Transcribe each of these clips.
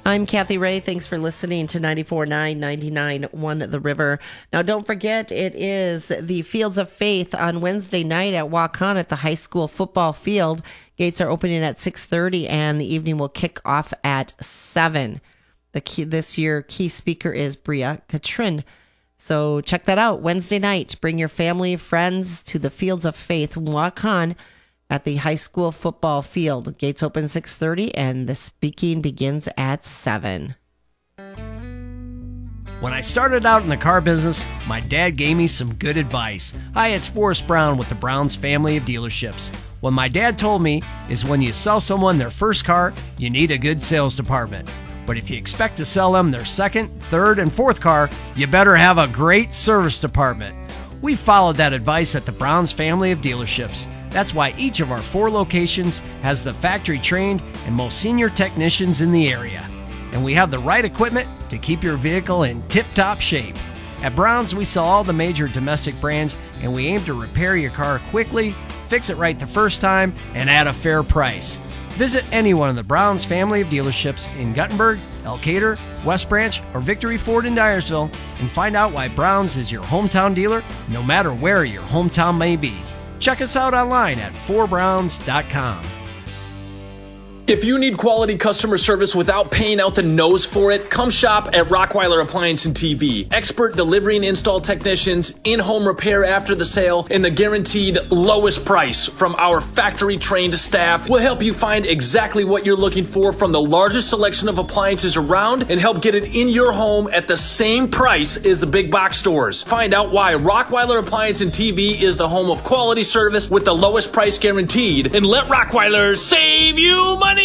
I'm Kathy Ray. Thanks for listening to 94.9, 99.1 The River. Now, don't forget, it is the Fields of Faith on Wednesday night at Waukon at the high school football field. Gates are opening at 6:30, and the evening will kick off at 7. This year, key speaker is Bria Katrin. So check that out Wednesday night. Bring your family, friends to the Fields of Faith, Waukon at the high school football field. Gates open 6:30, and the speaking begins at 7. When I started out in the car business, my dad gave me some good advice. Hi, it's Forrest Brown with the Brown's family of dealerships. What my dad told me is when you sell someone their first car, you need a good sales department. But if you expect to sell them their second, third, and fourth car, you better have a great service department. We followed that advice at the Brown's family of dealerships. That's why each of our 4 locations has the factory-trained and most senior technicians in the area. And we have the right equipment to keep your vehicle in tip-top shape. At Brown's, we sell all the major domestic brands, and we aim to repair your car quickly, fix it right the first time, and at a fair price. Visit any one of the Brown's family of dealerships in Guttenberg, Elkader, West Branch, or Victory Ford in Dyersville, and find out why Brown's is your hometown dealer, no matter where your hometown may be. Check us out online at 4browns.com. If you need quality customer service without paying out the nose for it, come shop at Rockweiler Appliance and TV. Expert delivery and install technicians, in-home repair after the sale, and the guaranteed lowest price from our factory-trained staff will help you find exactly what you're looking for from the largest selection of appliances around and help get it in your home at the same price as the big box stores. Find out why Rockweiler Appliance and TV is the home of quality service with the lowest price guaranteed, and let Rockweiler save you money!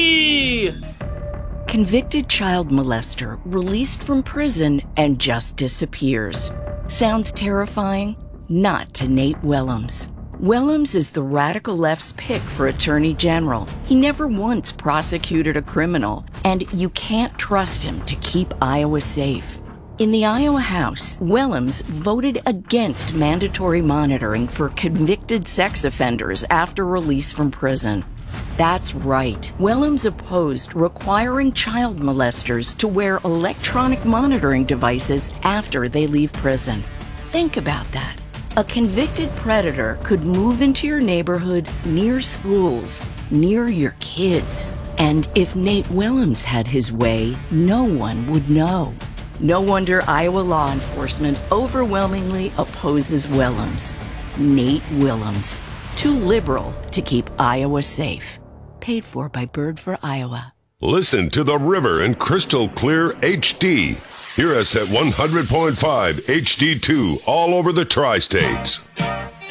Convicted child molester released from prison and just disappears. Sounds terrifying? Not to Nate Willems. Willems is the radical left's pick for Attorney General. He never once prosecuted a criminal, and you can't trust him to keep Iowa safe. In the Iowa House, Willems voted against mandatory monitoring for convicted sex offenders after release from prison. That's right. Willems opposed requiring child molesters to wear electronic monitoring devices after they leave prison. Think about that. A convicted predator could move into your neighborhood, near schools, near your kids. And if Nate Willems had his way, no one would know. No wonder Iowa law enforcement overwhelmingly opposes Willems. Nate Willems. Too liberal to keep Iowa safe. Paid for by Bird for Iowa. Listen to The River in crystal clear HD. Hear us at 100.5 HD2 all over the tri-states.